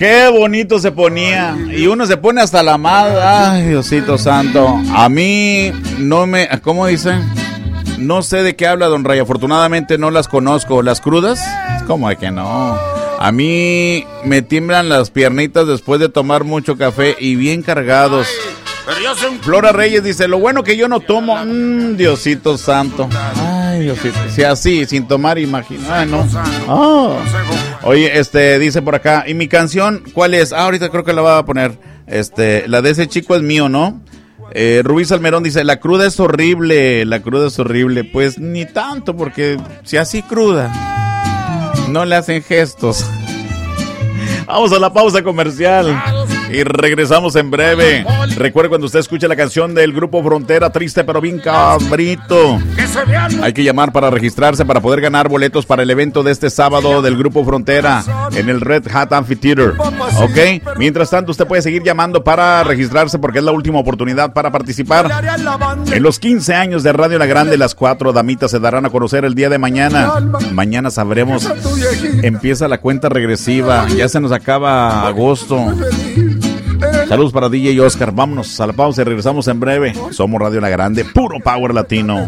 Qué bonito se ponía. Y uno se pone hasta la madre. Ay, Diosito santo. A mí no me... ¿Cómo dice? No sé de qué habla, don Ray. Afortunadamente no las conozco. ¿Las crudas? ¿Cómo de que no? A mí me tiemblan las piernitas después de tomar mucho café y bien cargados. Flora Reyes dice, lo bueno que yo no tomo. Diosito santo. Ay, Diosito. Si así, sin tomar, imagina. Ay, no. Oh. Oye, dice por acá, ¿y mi canción cuál es? Ahorita creo que la va a poner. La de ese chico es mío, ¿no? Rubí Salmerón dice, la cruda es horrible. La cruda es horrible. Pues ni tanto, porque si así cruda, no le hacen gestos. Vamos a la pausa comercial y regresamos en breve. Recuerde, cuando usted escuche la canción del Grupo Frontera, triste pero bien cabrito, hay que llamar para registrarse para poder ganar boletos para el evento de este sábado del Grupo Frontera en el Red Hat Amphitheater. ¿Ok? Mientras tanto, usted puede seguir llamando para registrarse porque es la última oportunidad para participar en los 15 años de Radio La Grande. Las 4 damitas se darán a conocer el día de mañana. Mañana sabremos. Empieza la cuenta regresiva. Ya se nos acaba agosto. Saludos para DJ Oscar. Vámonos a la pausa y regresamos en breve. Somos Radio La Grande, puro power latino.